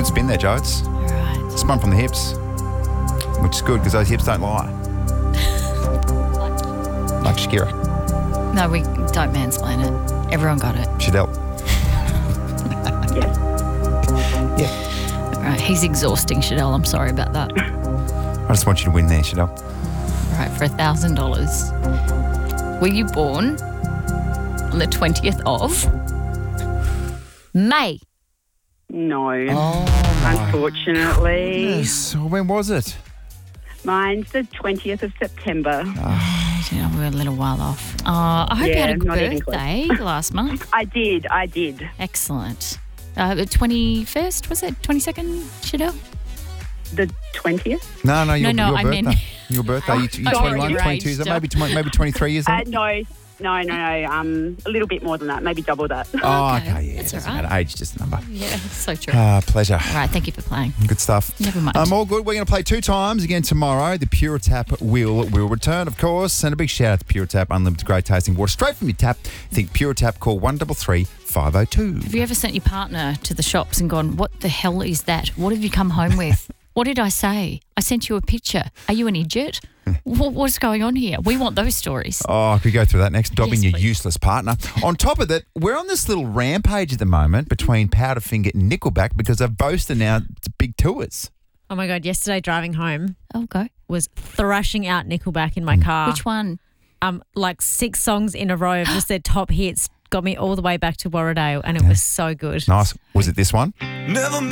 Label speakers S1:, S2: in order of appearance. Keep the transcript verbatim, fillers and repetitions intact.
S1: Good spin there, Joe. It's
S2: All right.
S1: spun from the hips, which is good because those hips don't lie. Like Shakira.
S2: No, we don't mansplain it. Everyone got it.
S1: Shadell.
S3: Yes.
S1: Yeah.
S2: All right. He's exhausting, Shadell. I'm sorry about that.
S1: I just want you to win there, Shadell.
S2: All right, for one thousand dollars. Were you born on the twentieth of May?
S3: No.
S1: Oh, my
S3: Unfortunately.
S1: goodness. When was it?
S3: Mine's the twentieth of September.
S2: Yeah, we're a little while off. Uh, I hope you
S3: Yeah,
S2: had a good
S3: not even close.
S2: birthday last month.
S3: I did, I did.
S2: Excellent. Uh, the twenty-first, was it? twenty-second, Shadell?
S3: The twentieth?
S1: No, no, your,
S2: no,
S1: your
S2: I
S1: birthday.
S2: meant-
S1: Your birthday. You, you're
S2: Oh,
S1: twenty-one,
S2: you're
S1: twenty-two,
S2: aged
S1: so
S2: up.
S1: maybe, tw- maybe twenty-three years
S3: Uh,
S1: old?
S3: no, no, no, no. Um, a little bit more than that, maybe double that.
S1: Oh,
S2: Okay,
S1: okay, yeah.
S2: that's
S1: doesn't
S2: all right.
S1: matter. Age is just a number.
S2: Yeah, so true.
S1: Ah, pleasure.
S2: All right, thank you for playing.
S1: Good stuff.
S2: Never mind.
S1: Um, all good. We're going to play two times again tomorrow. The Pure Tap will will return, of course. And a big shout out to Pure Tap, unlimited great tasting water straight from your tap. Think Pure Tap. Call one three three, five oh two.
S2: Have you ever sent your partner to the shops and gone, what the hell is that? What have you come home with? What did I say? I sent you a picture. Are you an idiot? what, what's going on here? We want those stories.
S1: Oh, could we go through that next? Dobbing
S2: Yes,
S1: your
S2: please.
S1: useless partner. On top of that, we're on this little rampage at the moment between Powderfinger and Nickelback because they've both announced big tours.
S4: Oh my God, yesterday driving home
S2: Oh, go.
S4: was thrashing out Nickelback in my car.
S2: Which one?
S4: Um, like six songs in a row of just their top hits got me all the way back to Warradale and it was so good.
S1: Nice. Was it this one?
S5: Never